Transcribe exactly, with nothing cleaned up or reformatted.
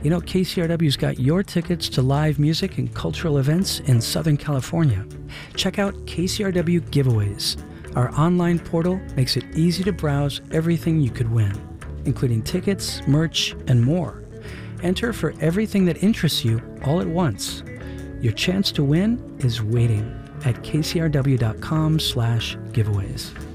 You know, K C R W's got your tickets to live music and cultural events in Southern California. Check out K C R W Giveaways. Our online portal makes it easy to browse everything you could win, including tickets, merch, and more. Enter for everything that interests you all at once. Your chance to win is waiting at kcrw.com slash giveaways.